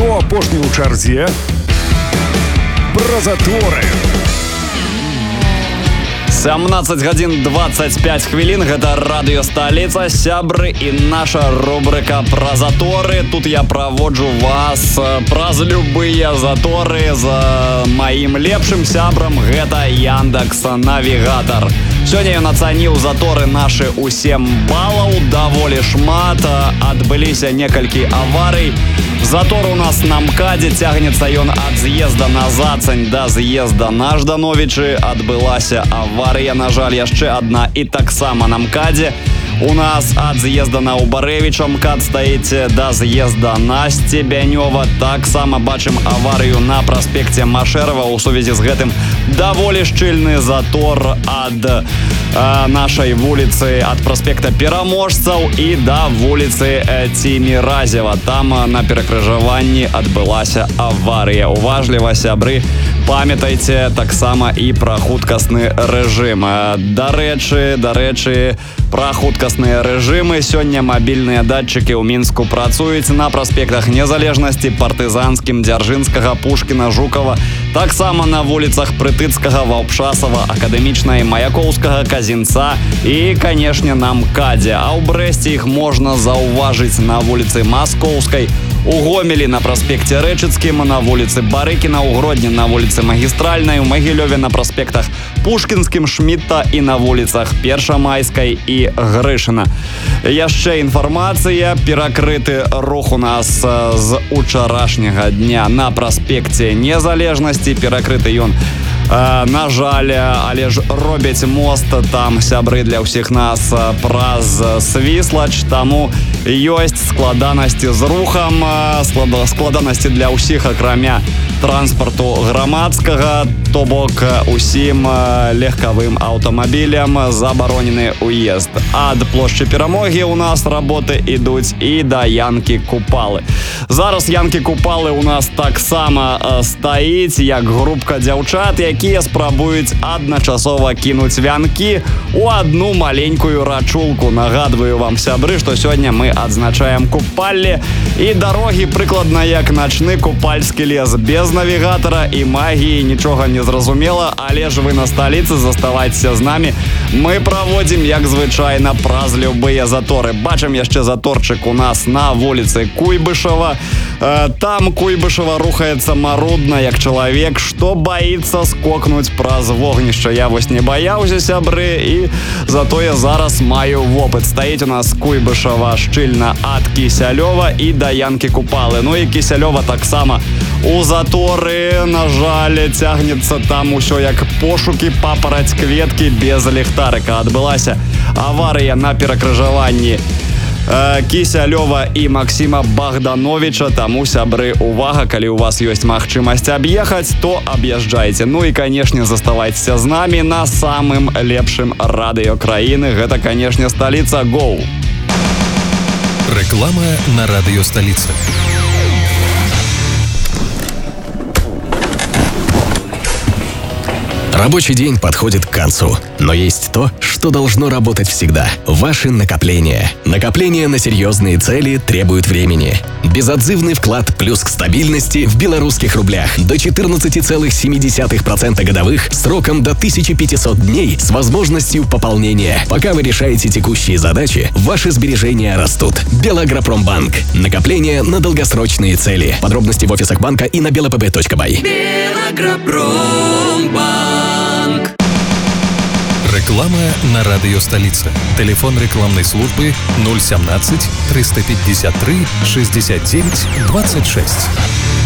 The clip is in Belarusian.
Хто апошні ў чарзе? Пра заторы. 17 гадзін 25 хвілін. Гэта радыё Сталіца, сябры, і наша рубрыка пра заторы. Тут я праводжу вас праз любыя заторы з маім лепшым сябрам. Гэта Яндекс.Навігатар. Сёння ён ацаніў заторы нашы ў 7 балаў. Даволі шмат. Адбыліся некалькі аварый. Затор у нас на МКАДе, цягнецца ён ад з'езда на Зацань да з'езда на Ждановічы. Адбылася аварыя, на жаль, яшчэ адна, і таксама на МКАДе. У нас ад з'езда на Убарэвіча МКАД стаіць да з'езда на Стебянёва. Таксама бачым аварыю на праспекце Машэрава. У сувязі з гэтым даволі шчыльны затор ад нашай вуліцы, ад праспекта Пераможцаў і да вуліцы Ціміразева. Там на перакрыжаванні адбылася аварыя. Уважліва, сябры, памятайце таксама і пра хуткасны рэжым. Дарэчы, пра хуткасныя рэжымы. Сёння мабільныя датчыкі ў Мінску працуюць на праспектах Незалежнасці, Партызанскім, Дзяржынскага, Пушкіна, Жукава. Таксама на вуліцах Прытыцкага, Ваўпшасава, Акадэмічнай, Маякоўскага, Казінца і, канешне, на МКАДе. А ў Брэсце іх можна заўважыць на вуліцы Маскоўскай, у Гомелі на праспекце Рэчыцкім, на вуліцы Барыкіна, у Гродні на вуліцы Магістральнай, у Магілёве на праспектах Пушкінскім, Шмітта і на вуліцах Першамайскай і Грышына. Яшчэ інфармацыя. Перакрыты рух у нас з учарашняга дня на праспекце Незалежнасці. Перакрыты ён, на жаль, але ж робяць мост там, сябры, для ўсіх нас праз Свіслач, таму ёсць складанасці з рухам, складанасці для ўсіх, акрамя транспарту грамадскага, то бок усім легкавым аўтамабілям забаронены ўезд. Ад плошчы Перамогі у нас работы ідуць і да Янкі Купалы. Зараз Янкі Купалы у нас таксама стаіць як групка дзяўчат, якія спрабуюць адначасова кінуць вянкі у адну маленькую рачулку. Нагадваю вам, сябры, што сёння мы адзначаем купаллі, і дарогі прыкладна як начны купальскі лес. Без навігатара і магіі нічога не зразумела, але ж вы на Сталіцы, заставайцеся з намі. Мы праводзім, як звычайна, праз любыя заторы. Бачым яшчэ заторчык у нас на вуліцы Куйбышева. Там Куйбышева рухаецца марудна, як чалавек, што баіцца скокнуць праз вогнішча. Я вось не баяўся, сябры, і затое зараз маю вопыт. Стаіць у нас Куйбышева шчыльна ад Кісялёва і да Янкі Купалы. Ну і Кісялёва таксама у заторы, на жаль, цягнецца там усё як пошукі папараць кветкі без ліхтарыка. Адбылася аварыя на перакрыжаванні Кісялёва і Максіма Богдановича. Таму, сябры, увага, калі у вас ёсць магчымасць аб'ехаць, то аб'язджайце. Ну і, канешне, заставайцеся з намі на самым лепшым радыё краіны. Гэта, канешне, Сталіца. Гоу! Реклама на радио Столица. Рабочий день подходит к концу, но есть то, что должно работать всегда – ваши накопления. Накопления на серьезные цели требуют времени. Безотзывный вклад плюс к стабильности в белорусских рублях до 14,7% годовых сроком до 1500 дней с возможностью пополнения. Пока вы решаете текущие задачи, ваши сбережения растут. Белагропромбанк. Накопления на долгосрочные цели. Подробности в офисах банка и на belapb.by. Белагропромбанк. Реклама на радио Столица. Телефон рекламной службы 017 353 69 26.